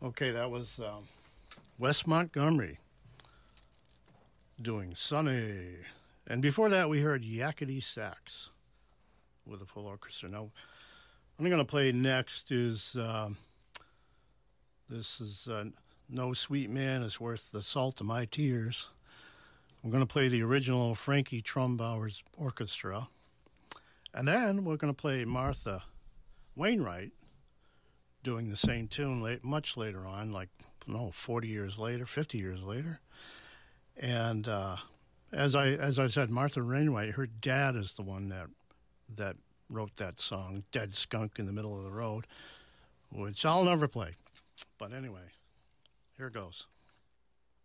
Okay, that was Wes Montgomery doing Sunny. And before that, we heard Yakety Sax with a full orchestra. Now, what I'm going to play next is this is No Sweet Man is Worth the Salt of My Tears. I'm going to play the original Frankie Trumbauer's orchestra. And then we're going to play Martha Wainwright doing the same tune much later on, like 40 years later, 50 years later. And as I said, Martha Wainwright, her dad is the one that wrote that song, Dead Skunk in the Middle of the Road, which I'll never play. But anyway, here goes.